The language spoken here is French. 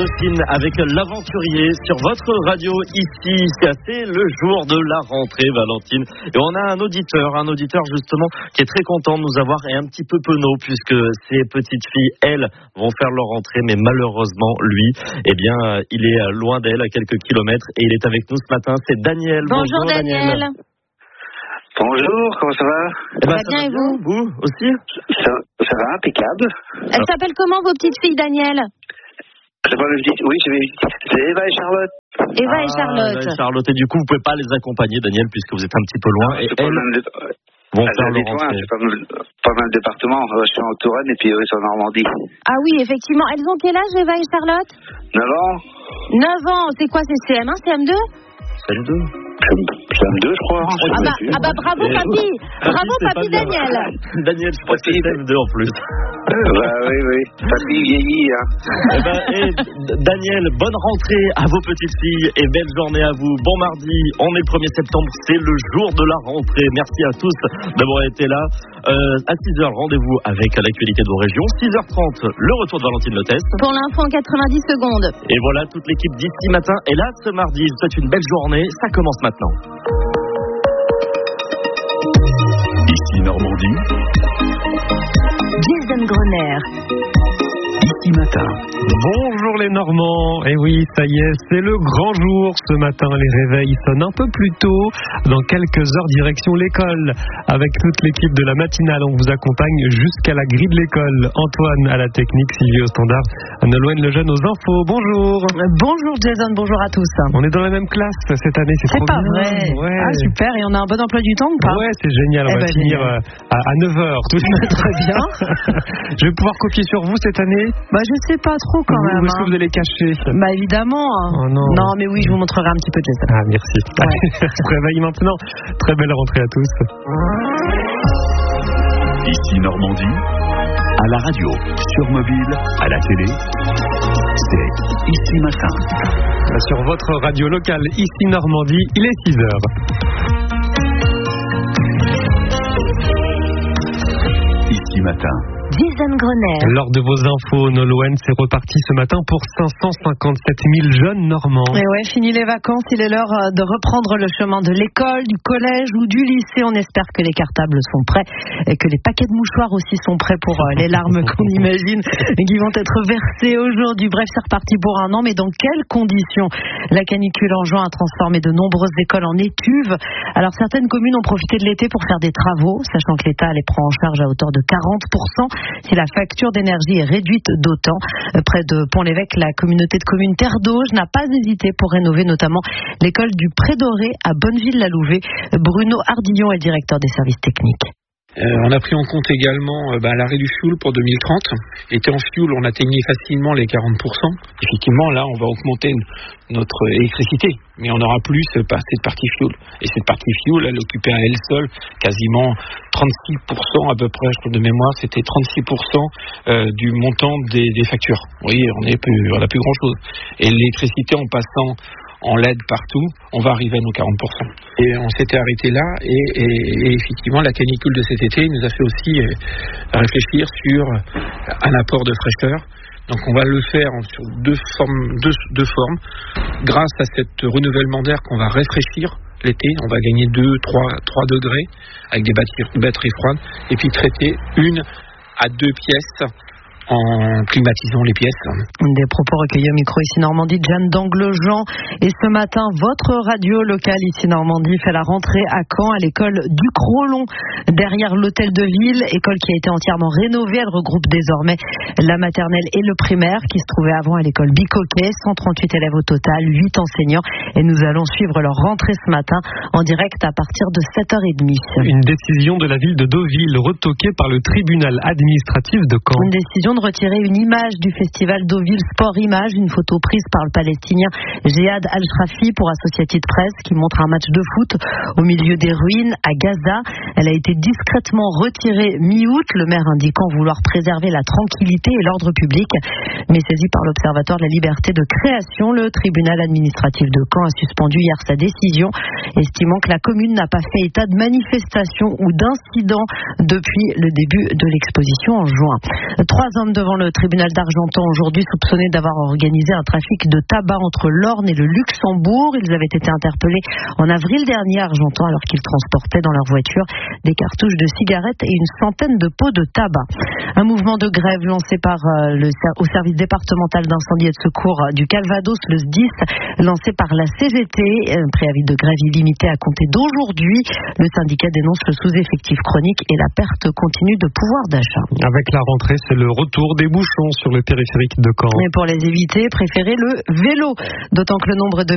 Dauphine avec l'aventurier sur votre radio ici. C'est le jour de la rentrée, Valentine. Et on a un auditeur justement qui est très content de nous avoir et un petit peu penaud puisque ces petites filles, elles, vont faire leur rentrée. Mais malheureusement, lui, il est loin d'elle à quelques kilomètres et il est avec nous ce matin. C'est Daniel. Bonjour Daniel. Bonjour, comment ça va? Ça va bien et vous? Vous aussi? Ça va, impeccable. Elles s'appellent comment vos petites filles, Daniel? C'est Eva et Charlotte. Eva et Charlotte. Eva et Charlotte. Et du coup, vous pouvez pas les accompagner, Daniel, puisque vous êtes un petit peu loin. Et elles vont faire leur rentrée. C'est pas mal de départements. Je suis en Touraine et puis eux sont en Normandie. Ah oui, effectivement. Elles ont quel âge, Eva et Charlotte? 9 ans. 9 ans. C'est quoi, c'est CM1, CM2? CM2. CM2, je crois. Bravo, papy. Bravo, papy Daniel. Daniel, je crois que c'est CM2 en plus. Oui. Papy vieillit, hein. Daniel, bonne rentrée à vos petites filles et belle journée à vous. Bon mardi, on est le 1er septembre, c'est le jour de la rentrée. Merci à tous d'avoir été là. À 6h, rendez-vous avec l'actualité de vos régions. 6h30, le retour de Valentine Lotès. Pour l'info en 90 secondes. Et voilà, toute l'équipe d'ici matin est là ce mardi. Je vous souhaite une belle journée. Ça commence maintenant. Ici Normandie. Jason Grenier. Ici matin. Bonjour les Normands. Et oui, ça y est, c'est le grand jour. Ce matin, les réveils sonnent un peu plus tôt. Dans quelques heures, direction l'école. Avec toute l'équipe de la matinale, on vous accompagne jusqu'à la grille de l'école. Antoine à la technique, Sylvie au standard, Nolwenn Lejeune aux infos. Bonjour. Bonjour Jason, bonjour à tous. On est dans la même classe cette année, c'est trop pas bien. Vrai. Ouais. Ah super, et on a un bon emploi du temps ou pas? Ouais, c'est génial, on va finir à 9h. Très bien. Je vais pouvoir copier sur vous cette année? Je sais pas trop quand même. Où est-ce que vous allez cacher? Évidemment. Oh non. Non, mais oui, je vous montrerai un petit peu Jason. Ah merci. Ouais. Réveille maintenant. Très belle rentrée à tous. Ici Normandie, à la radio, sur mobile, à la télé, c'est Ici Matin. Sur votre radio locale, ici Normandie, il est 6h. Ici Matin. Jason Grenier. Lors de vos infos, Nolwenn, c'est reparti ce matin pour 557 000 jeunes Normands. Et ouais, fini les vacances, il est l'heure de reprendre le chemin de l'école, du collège ou du lycée. On espère que les cartables sont prêts et que les paquets de mouchoirs aussi sont prêts pour les larmes qu'on imagine et qui vont être versées aujourd'hui. Bref, c'est reparti pour un an, mais dans quelles conditions? La canicule en juin a transformé de nombreuses écoles en étuves. Alors certaines communes ont profité de l'été pour faire des travaux, sachant que l'État les prend en charge à hauteur de 40%. Si la facture d'énergie est réduite d'autant, près de Pont-l'Évêque, la communauté de communes Terre d'Auge n'a pas hésité pour rénover notamment l'école du Pré-Doré à Bonneville-la-Louvet. Bruno Ardillon est le directeur des services techniques. On a pris en compte également l'arrêt du fioul pour 2030. Était en fioul, on atteignait facilement les 40%. Effectivement, là, on va augmenter notre électricité, mais on n'aura plus cette partie fioul. Et cette partie fioul, elle occupait à elle seule quasiment 36% à peu près, je crois de mémoire, c'était 36% du montant des factures. Vous voyez, on n'a plus grand-chose. Et l'électricité, en passant en LED partout, on va arriver à nos 40%. Et on s'était arrêté là, et effectivement, la canicule de cet été nous a fait aussi réfléchir sur un apport de fraîcheur. Donc on va le faire sur deux formes. Grâce à cet renouvellement d'air qu'on va réfléchir l'été, on va gagner 2-3 degrés avec des batteries froides, et puis traiter 1 à 2 pièces en climatisant les pièces. Des propos recueillis au micro ici Normandie, Jeanne d'Anglejean. Et ce matin, votre radio locale ici Normandie fait la rentrée à Caen, à l'école du Crolon, derrière l'hôtel de ville, école qui a été entièrement rénovée. Elle regroupe désormais la maternelle et le primaire, qui se trouvait avant à l'école Bicoquet. 138 élèves au total, 8 enseignants. Et nous allons suivre leur rentrée ce matin en direct à partir de 7h30. Une décision de la ville de Deauville, retoquée par le tribunal administratif de Caen. Une décision de retirer une image du festival Deauville Sport Image, une photo prise par le Palestinien Jihad Al-Shrafi pour Associated Press, qui montre un match de foot au milieu des ruines à Gaza. Elle a été discrètement retirée mi-août, le maire indiquant vouloir préserver la tranquillité et l'ordre public. Mais saisi par l'Observatoire de la liberté de création, le tribunal administratif de Caen a suspendu hier sa décision, estimant que la commune n'a pas fait état de manifestation ou d'incident depuis le début de l'exposition en juin. 3 hommes hommes devant le tribunal d'Argentan aujourd'hui soupçonnés d'avoir organisé un trafic de tabac entre l'Orne et le Luxembourg. Ils avaient été interpellés en avril dernier à Argentan alors qu'ils transportaient dans leur voiture des cartouches de cigarettes et une centaine de pots de tabac. Un mouvement de grève lancé par au service départemental d'incendie et de secours du Calvados, le SDIS, lancé par la CGT. Un préavis de grève illimité à compter d'aujourd'hui. Le syndicat dénonce le sous-effectif chronique et la perte continue de pouvoir d'achat. Avec la rentrée, c'est le retour des bouchons sur le périphérique de Caen. Et pour les éviter, préférez le vélo. D'autant que le nombre de